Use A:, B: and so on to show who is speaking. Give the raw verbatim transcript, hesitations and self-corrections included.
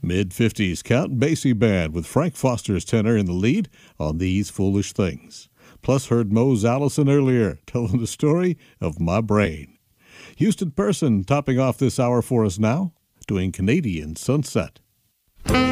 A: Mid-fifties Count Basie Band with Frank Foster's tenor in the lead on These Foolish Things. Plus heard Mose Allison earlier telling the story of My Brain. Houston Person topping off this hour for us now, doing Canadian Sunset.